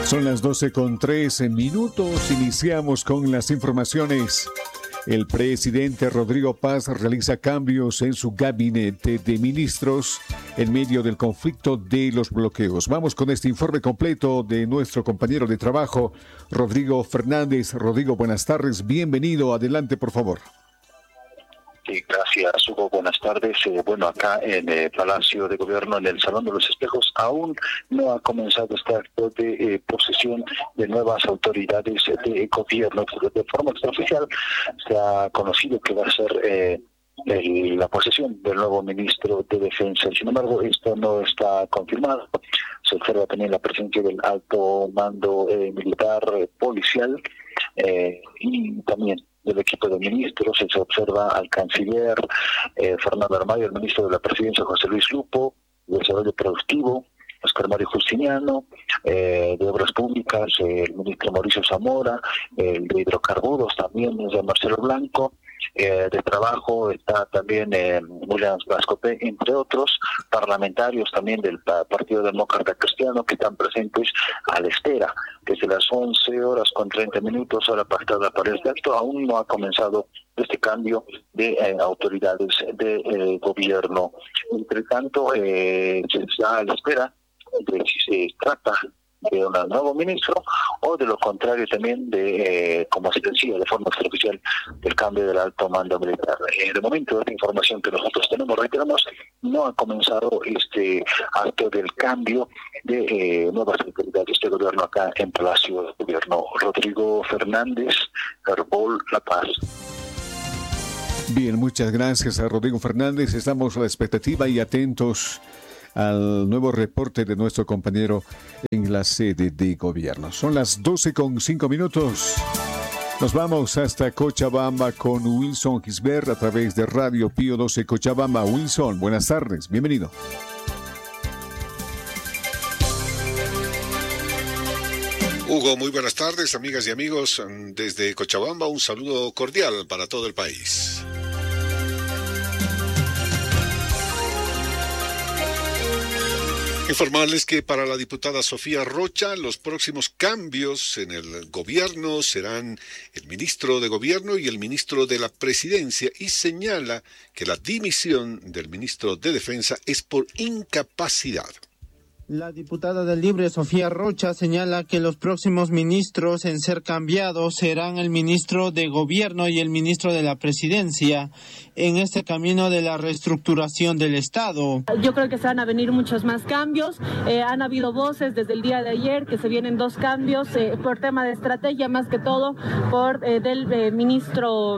Son las 12:13. Iniciamos con las informaciones. El presidente Rodrigo Paz realiza cambios en su gabinete de ministros en medio del conflicto de los bloqueos. Vamos con este informe completo de nuestro compañero de trabajo, Rodrigo Fernández. Rodrigo, buenas tardes. Bienvenido. Adelante, por favor. Sí, gracias, Hugo. Buenas tardes. Acá en el Palacio de Gobierno, en el Salón de los Espejos, aún no ha comenzado este acto de posesión de nuevas autoridades de gobierno. De forma extraoficial se ha conocido que va a ser la posesión del nuevo ministro de Defensa. Sin embargo, esto no está confirmado. Se observa también la presencia del alto mando militar, policial y también del equipo de ministros. Se observa al canciller Fernando Armayo, el ministro de la Presidencia José Luis Lupo, de Desarrollo Productivo Oscar Mario Justiniano, de Obras Públicas el ministro Mauricio Zamora, el de Hidrocarburos también es de Marcelo Blanco, de Trabajo está también William Gascope, entre otros parlamentarios también del Partido Demócrata Cristiano que están presentes a la espera. Desde las 11:30, hora pactada para este acto, aún no ha comenzado este cambio de autoridades de gobierno. Entre tanto, se está a la espera de si se trata de un nuevo ministro o de lo contrario también de, como se decía de forma extraoficial, del cambio del alto mando militar. De momento, la información que nosotros tenemos, reiteramos, no ha comenzado este acto del cambio de nuevas autoridades de gobierno acá en Palacio de Gobierno. Rodrigo Fernández, Herbol, La Paz. Bien, muchas gracias a Rodrigo Fernández. Estamos a la expectativa y atentos al nuevo reporte de nuestro compañero en la sede de gobierno. Son las 12:05. Nos vamos hasta Cochabamba con Wilson Gisbert a través de Radio Pío 12 Cochabamba. Wilson, buenas tardes, bienvenido. Hugo, muy buenas tardes, amigas y amigos. Desde Cochabamba, un saludo cordial para todo el país. Informarles que para la diputada Sofía Rocha, los próximos cambios en el gobierno serán el ministro de Gobierno y el ministro de la Presidencia, y señala que la dimisión del ministro de Defensa es por incapacidad. La diputada del Libre, Sofía Rocha, señala que los próximos ministros en ser cambiados serán el ministro de Gobierno y el ministro de la Presidencia en este camino de la reestructuración del Estado. Yo creo que se van a venir muchos más cambios. Han habido voces desde el día de ayer que se vienen 2 cambios por tema de estrategia, más que todo por del ministro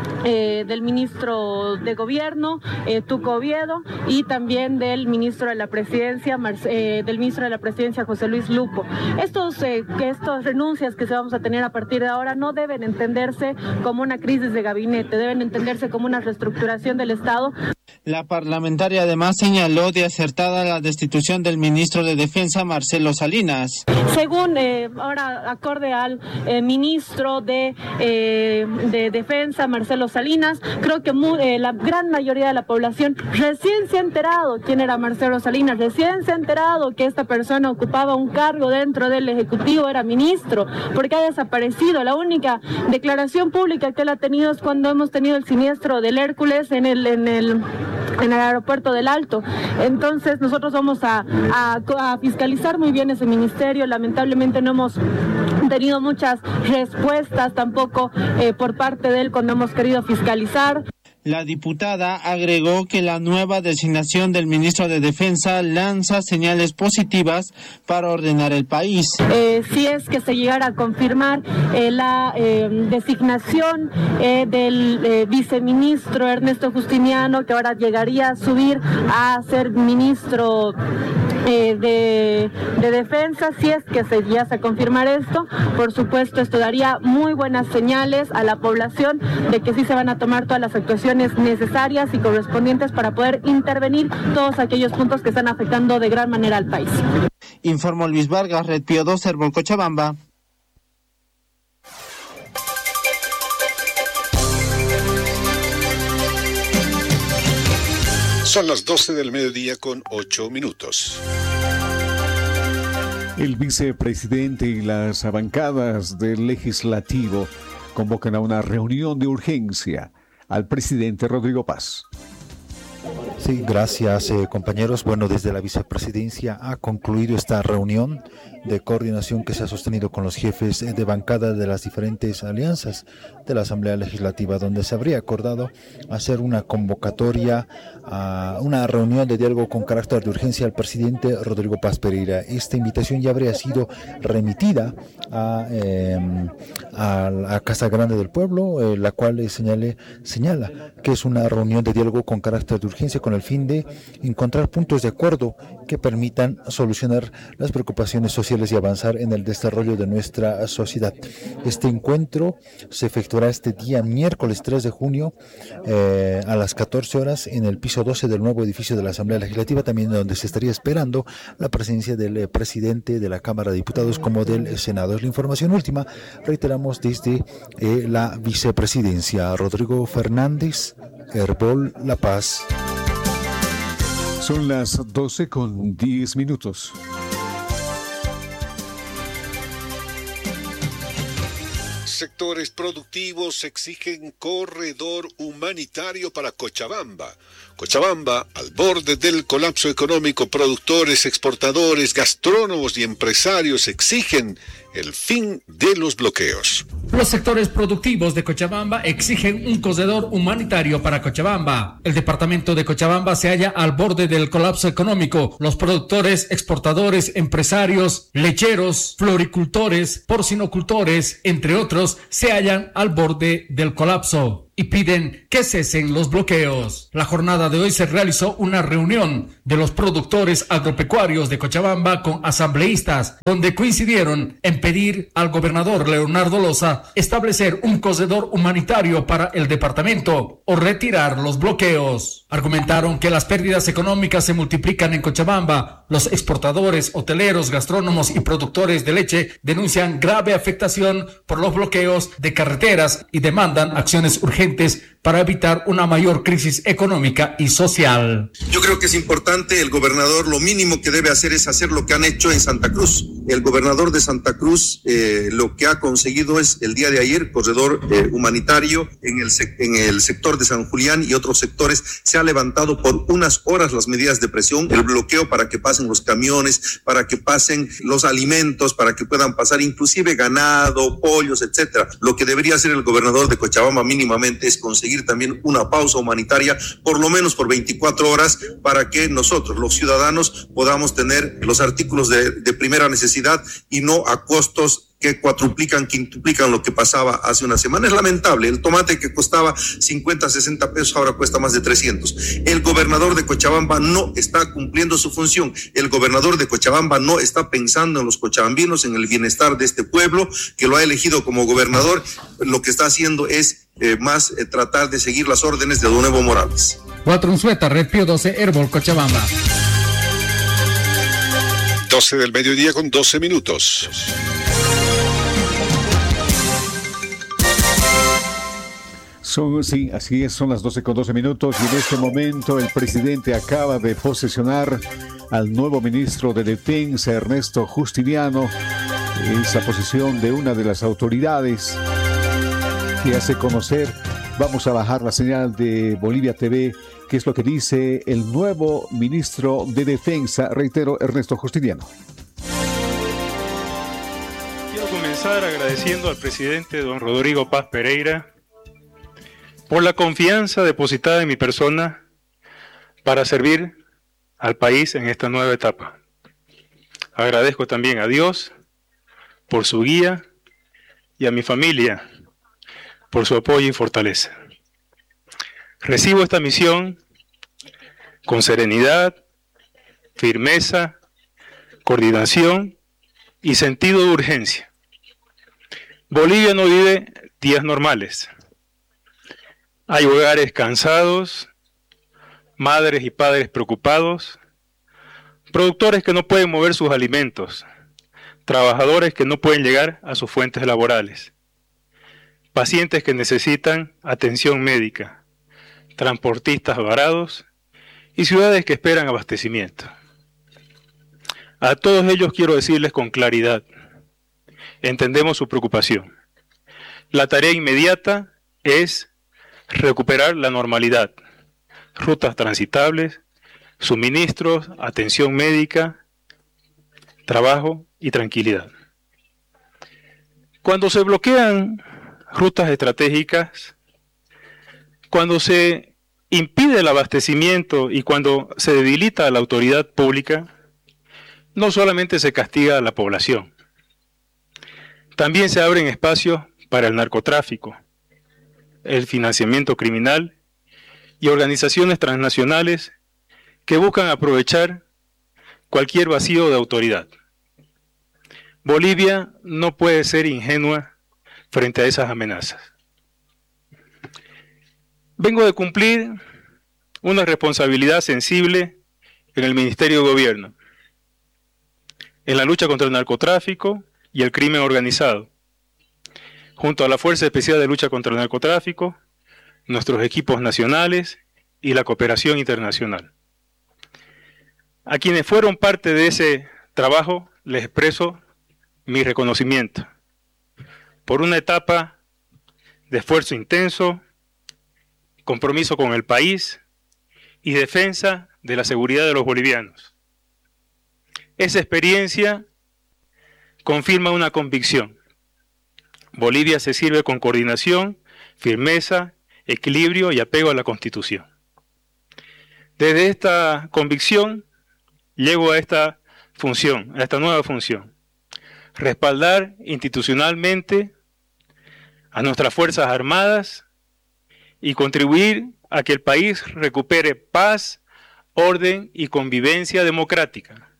de Gobierno, Tuco Oviedo, y también del ministro de la Presidencia, José Luis Lupo. Estas renuncias que se vamos a tener a partir de ahora no deben entenderse como una crisis de gabinete, deben entenderse como una reestructuración del Estado. La parlamentaria además señaló de acertada la destitución del ministro de Defensa, Marcelo Salinas. Según ahora, acorde al ministro de Defensa, Marcelo Salinas, creo que la gran mayoría de la población recién se ha enterado quién era Marcelo Salinas, recién se ha enterado que esta persona ocupaba un cargo dentro del Ejecutivo, era ministro, porque ha desaparecido. La única declaración pública que él ha tenido es cuando hemos tenido el siniestro del Hércules en el aeropuerto del Alto. Entonces nosotros vamos a fiscalizar muy bien ese ministerio. Lamentablemente no hemos tenido muchas respuestas tampoco por parte de él cuando hemos querido fiscalizar. La diputada agregó que la nueva designación del ministro de Defensa lanza señales positivas para ordenar el país. Si es que se llegara a confirmar la designación del viceministro Ernesto Justiniano, que ahora llegaría a subir a ser ministro de Defensa, si es que se llegase a confirmar esto, por supuesto esto daría muy buenas señales a la población de que sí se van a tomar todas las actuaciones necesarias y correspondientes para poder intervenir todos aquellos puntos que están afectando de gran manera al país. Informó Luis Vargas, Red Pío 12, Herbol, Cochabamba. Son las 12 del mediodía con 8 minutos. El vicepresidente y las bancadas del legislativo convocan a una reunión de urgencia al presidente Rodrigo Paz. Sí, gracias compañeros. Bueno, desde la vicepresidencia ha concluido esta reunión de coordinación que se ha sostenido con los jefes de bancada de las diferentes alianzas de la Asamblea Legislativa, donde se habría acordado hacer una convocatoria a una reunión de diálogo con carácter de urgencia al presidente Rodrigo Paz Pereira. Esta invitación ya habría sido remitida a la Casa Grande del Pueblo, la cual señala que es una reunión de diálogo con carácter de urgencia con el fin de encontrar puntos de acuerdo que permitan solucionar las preocupaciones sociales y avanzar en el desarrollo de nuestra sociedad. Este encuentro se efectuará este día miércoles 3 de junio a las 14 horas en el piso 12 del nuevo edificio de la Asamblea Legislativa, también donde se estaría esperando la presencia del presidente de la Cámara de Diputados como del Senado. Es la información última, reiteramos, desde la vicepresidencia. Rodrigo Fernández, Herbol La Paz. Son las 12:10. Sectores productivos exigen corredor humanitario para Cochabamba. Cochabamba, al borde del colapso económico, productores, exportadores, gastrónomos y empresarios exigen el fin de los bloqueos. Los sectores productivos de Cochabamba exigen un corredor humanitario para Cochabamba. El departamento de Cochabamba se halla al borde del colapso económico. Los productores, exportadores, empresarios, lecheros, floricultores, porcinocultores, entre otros, se hallan al borde del colapso y piden que cesen los bloqueos. La jornada de hoy se realizó una reunión de los productores agropecuarios de Cochabamba con asambleístas, donde coincidieron en pedir al gobernador Leonardo Loza establecer un corredor humanitario para el departamento o retirar los bloqueos. Argumentaron que las pérdidas económicas se multiplican en Cochabamba. Los exportadores, hoteleros, gastrónomos y productores de leche denuncian grave afectación por los bloqueos de carreteras y demandan acciones urgentes para evitar una mayor crisis económica y social. Yo creo que es importante, el gobernador lo mínimo que debe hacer es hacer lo que han hecho en Santa Cruz. El gobernador de Santa Cruz lo que ha conseguido es el día de ayer, corredor humanitario en el sector de San Julián y otros sectores. Se ha levantado por unas horas las medidas de presión, el bloqueo para que pasen los camiones, para que pasen los alimentos, para que puedan pasar inclusive ganado, pollos, etcétera. Lo que debería hacer el gobernador de Cochabamba mínimamente es conseguir también una pausa humanitaria, por lo menos por 24 horas, para que nosotros, los ciudadanos, podamos tener los artículos de primera necesidad y no a costos que cuatruplican, quintuplican lo que pasaba hace una semana. Es lamentable, el tomate que costaba 50, 60 pesos ahora cuesta más de 300. El gobernador de Cochabamba no está cumpliendo su función. El gobernador de Cochabamba no está pensando en los cochabambinos, en el bienestar de este pueblo que lo ha elegido como gobernador. Lo que está haciendo es tratar de seguir las órdenes de don Evo Morales. Walter Unzueta, Red Pío 12, Herbol, Cochabamba. 12 del mediodía con 12 minutos. Sí, así es, son las 12:12 y en este momento el presidente acaba de posesionar al nuevo ministro de Defensa, Ernesto Justiniano, esa posesión de una de las autoridades que hace conocer. Vamos a bajar la señal de Bolivia TV, que es lo que dice el nuevo ministro de Defensa, reitero, Ernesto Justiniano. Quiero comenzar agradeciendo al presidente don Rodrigo Paz Pereira por la confianza depositada en mi persona para servir al país en esta nueva etapa. Agradezco también a Dios por su guía y a mi familia por su apoyo y fortaleza. Recibo esta misión con serenidad, firmeza, coordinación y sentido de urgencia. Bolivia no vive días normales. Hay hogares cansados, madres y padres preocupados, productores que no pueden mover sus alimentos, trabajadores que no pueden llegar a sus fuentes laborales, pacientes que necesitan atención médica, transportistas varados y ciudades que esperan abastecimiento. A todos ellos quiero decirles con claridad, entendemos su preocupación. La tarea inmediata es recuperar la normalidad, rutas transitables, suministros, atención médica, trabajo y tranquilidad. Cuando se bloquean rutas estratégicas, cuando se impide el abastecimiento y cuando se debilita a la autoridad pública, no solamente se castiga a la población, también se abren espacios para el narcotráfico, el financiamiento criminal y organizaciones transnacionales que buscan aprovechar cualquier vacío de autoridad. Bolivia no puede ser ingenua frente a esas amenazas. Vengo de cumplir una responsabilidad sensible en el Ministerio de Gobierno, en la lucha contra el narcotráfico y el crimen organizado. Junto a la Fuerza Especial de Lucha contra el Narcotráfico, nuestros equipos nacionales y la cooperación internacional. A quienes fueron parte de ese trabajo les expreso mi reconocimiento por una etapa de esfuerzo intenso, compromiso con el país y defensa de la seguridad de los bolivianos. Esa experiencia confirma una convicción. Bolivia se sirve con coordinación, firmeza, equilibrio y apego a la Constitución. Desde esta convicción llego a esta función, a esta nueva función. Respaldar institucionalmente a nuestras Fuerzas Armadas y contribuir a que el país recupere paz, orden y convivencia democrática.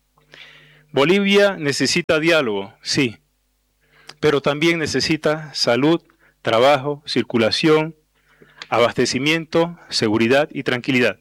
Bolivia necesita diálogo, sí, pero también necesita salud, trabajo, circulación, abastecimiento, seguridad y tranquilidad.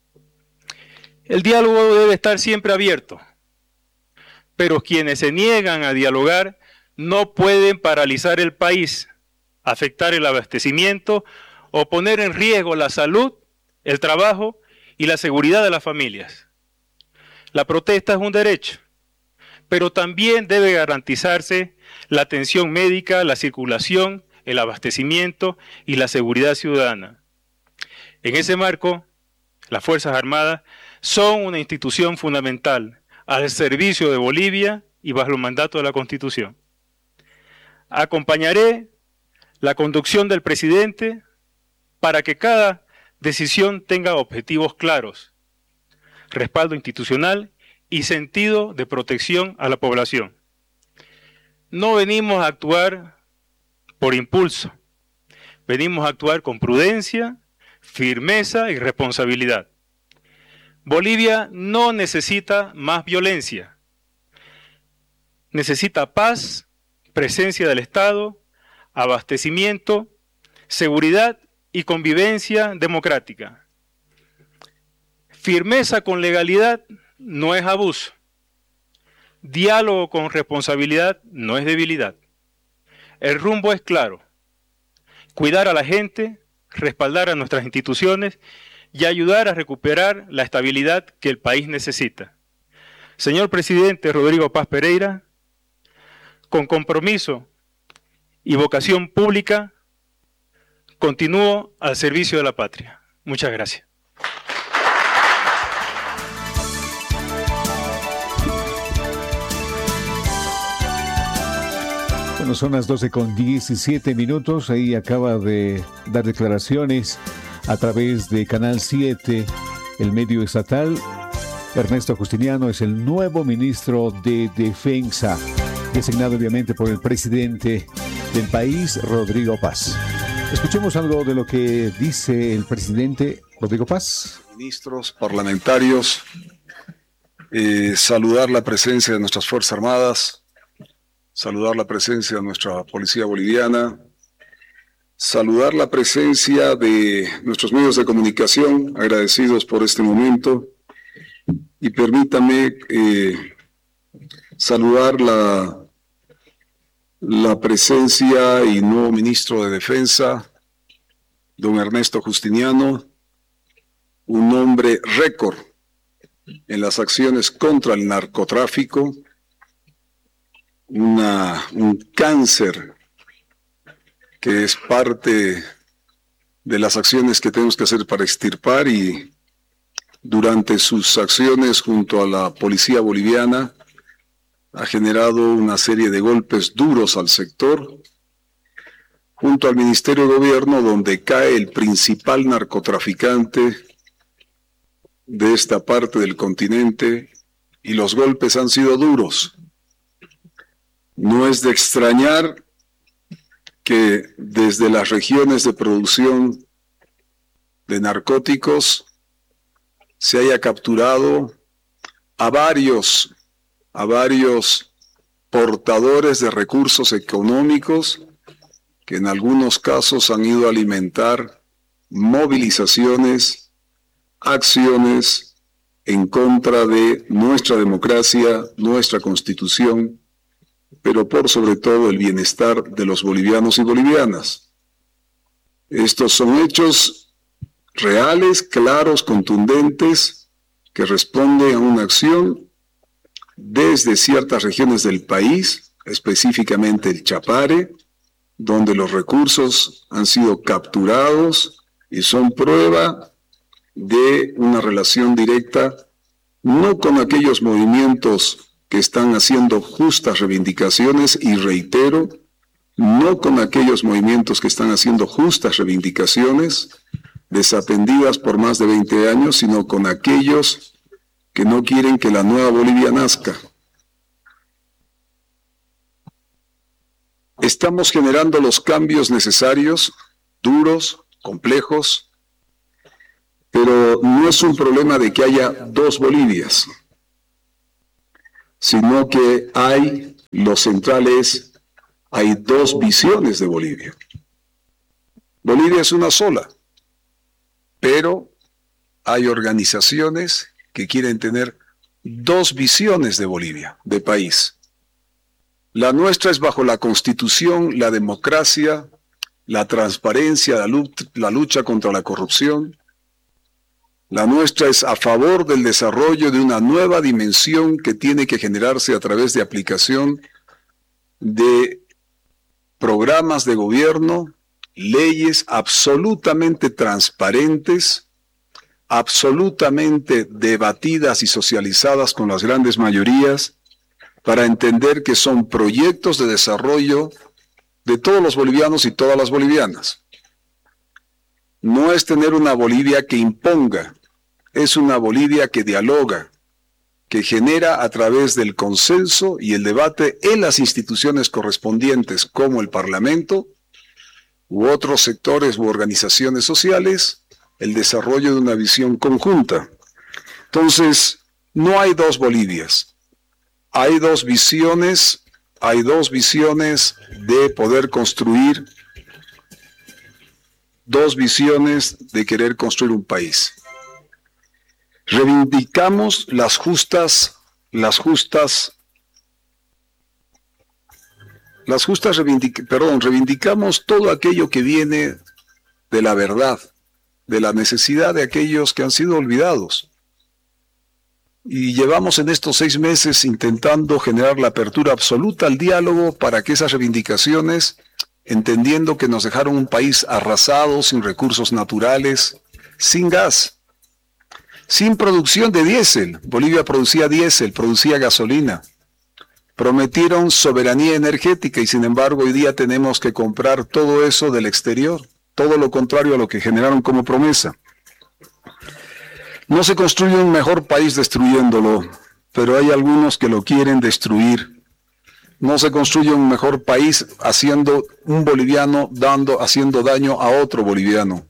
El diálogo debe estar siempre abierto, pero quienes se niegan a dialogar no pueden paralizar el país, afectar el abastecimiento o poner en riesgo la salud, el trabajo y la seguridad de las familias. La protesta es un derecho, pero también debe garantizarse la atención médica, la circulación, el abastecimiento y la seguridad ciudadana. En ese marco, las Fuerzas Armadas son una institución fundamental al servicio de Bolivia y bajo el mandato de la Constitución. Acompañaré la conducción del presidente para que cada decisión tenga objetivos claros, respaldo institucional y sentido de protección a la población. No venimos a actuar por impulso, venimos a actuar con prudencia, firmeza y responsabilidad. Bolivia no necesita más violencia, necesita paz, presencia del Estado, abastecimiento, seguridad y convivencia democrática. Firmeza con legalidad no es abuso. Diálogo con responsabilidad no es debilidad. El rumbo es claro. Cuidar a la gente, respaldar a nuestras instituciones y ayudar a recuperar la estabilidad que el país necesita. Señor presidente Rodrigo Paz Pereira, con compromiso y vocación pública, continúo al servicio de la patria. Muchas gracias. Bueno, son las 12:17. Ahí acaba de dar declaraciones a través de Canal 7, el medio estatal. Ernesto Justiniano es el nuevo ministro de Defensa, designado obviamente por el presidente del país, Rodrigo Paz. Escuchemos algo de lo que dice el presidente Rodrigo Paz. Ministros, parlamentarios, saludar la presencia de nuestras Fuerzas Armadas, saludar la presencia de nuestra Policía Boliviana, saludar la presencia de nuestros medios de comunicación, agradecidos por este momento, y permítame saludar la presencia y nuevo ministro de Defensa, don Ernesto Justiniano, un hombre récord en las acciones contra el narcotráfico, un cáncer que es parte de las acciones que tenemos que hacer para extirpar, y durante sus acciones junto a la policía boliviana ha generado una serie de golpes duros al sector, junto al Ministerio de Gobierno, donde cae el principal narcotraficante de esta parte del continente, y los golpes han sido duros. No es de extrañar que desde las regiones de producción de narcóticos se haya capturado a varios portadores de recursos económicos que en algunos casos han ido a alimentar movilizaciones, acciones en contra de nuestra democracia, nuestra constitución, pero por sobre todo el bienestar de los bolivianos y bolivianas. Estos son hechos reales, claros, contundentes, que responden a una acción desde ciertas regiones del país, específicamente el Chapare, donde los recursos han sido capturados y son prueba de una relación directa, no con aquellos movimientos que están haciendo justas reivindicaciones, y reitero, no con aquellos movimientos que están haciendo justas reivindicaciones desatendidas por más de 20 años, sino con aquellos que no quieren que la nueva Bolivia nazca. Estamos generando los cambios necesarios, duros, complejos, pero no es un problema de que haya dos Bolivias, sino que lo central es, hay dos visiones de Bolivia. Bolivia es una sola, pero hay organizaciones que quieren tener dos visiones de Bolivia, de país. La nuestra es bajo la Constitución, la democracia, la transparencia, la lucha contra la corrupción. La nuestra es a favor del desarrollo de una nueva dimensión que tiene que generarse a través de aplicación de programas de gobierno, leyes absolutamente transparentes, absolutamente debatidas y socializadas con las grandes mayorías, para entender que son proyectos de desarrollo de todos los bolivianos y todas las bolivianas. No es tener una Bolivia que imponga, es una Bolivia que dialoga, que genera a través del consenso y el debate en las instituciones correspondientes, como el Parlamento u otros sectores u organizaciones sociales, el desarrollo de una visión conjunta. Entonces, no hay dos Bolivias. Hay dos visiones de poder construir, dos visiones de querer construir un país. Reivindicamos reivindicamos todo aquello que viene de la verdad, de la necesidad de aquellos que han sido olvidados. Y llevamos en estos 6 meses intentando generar la apertura absoluta al diálogo para que esas reivindicaciones, entendiendo que nos dejaron un país arrasado, sin recursos naturales, sin gas, sin producción de diésel. Bolivia producía diésel, producía gasolina. Prometieron soberanía energética y sin embargo hoy día tenemos que comprar todo eso del exterior, todo lo contrario a lo que generaron como promesa. No se construye un mejor país destruyéndolo, pero hay algunos que lo quieren destruir. No se construye un mejor país haciendo un boliviano haciendo daño a otro boliviano.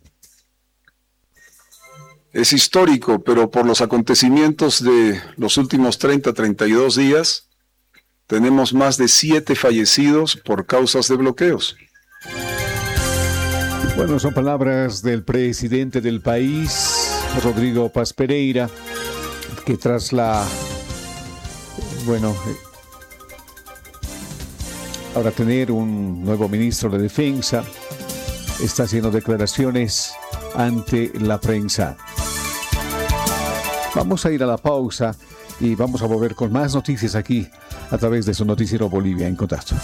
Es histórico, pero por los acontecimientos de los últimos 32 días, tenemos más de 7 fallecidos por causas de bloqueos. Bueno, son palabras del presidente del país, Rodrigo Paz Pereira, que tras ahora tener un nuevo ministro de Defensa, está haciendo declaraciones ante la prensa. Vamos a ir a la pausa y vamos a volver con más noticias aquí a través de su noticiero Bolivia en Contacto.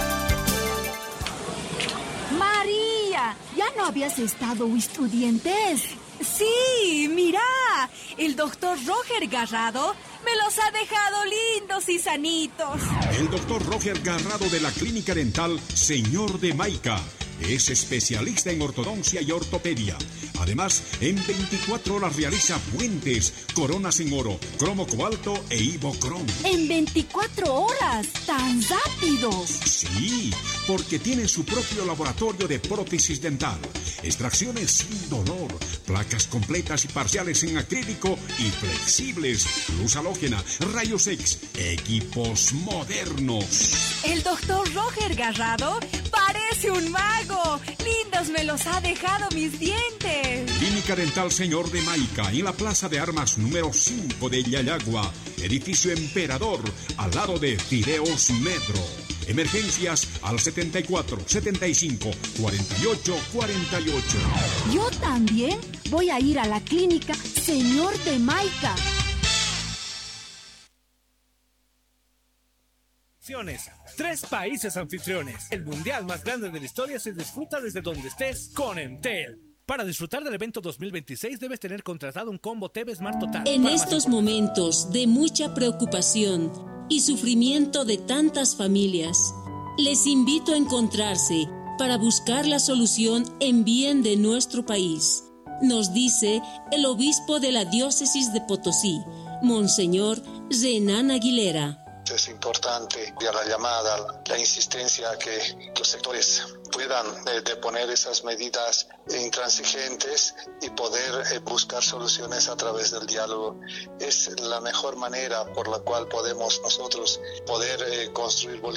María, ¿ya no habías estado estudiantes? Sí, mira, el doctor Roger Garrado me los ha dejado lindos y sanitos. El doctor Roger Garrado de la Clínica Dental Señor de Maica es especialista en ortodoncia y ortopedia. Además, en 24 horas realiza puentes, coronas en oro, cromo cobalto e ibocrom. ¿En 24 horas? ¿Tan rápido? Sí, porque tiene su propio laboratorio de prótesis dental, extracciones sin dolor, placas completas y parciales en acrílico y flexibles, luz halógena, rayos X, equipos modernos. El doctor Roger Garrado parece un mago. Lindos me los ha dejado mis dientes. Clínica Dental Señor de Maica, en la Plaza de Armas número 5 de Yayagua, edificio Emperador, al lado de Fideos Metro. Emergencias al 74 75 48 48. Yo también voy a ir a la clínica Señor de Maica. 3 países anfitriones. El mundial más grande de la historia se disfruta desde donde estés con Entel. Para disfrutar del evento 2026 debes tener contratado un combo TV Smart Total. En estos momentos de mucha preocupación y sufrimiento de tantas familias, les invito a encontrarse para buscar la solución en bien de nuestro país, nos dice el obispo de la diócesis de Potosí, Monseñor Renan Aguilera. Es importante la llamada, la insistencia a que los sectores puedan deponer esas medidas intransigentes y poder buscar soluciones a través del diálogo. Es la mejor manera por la cual podemos nosotros poder construir Bolivia.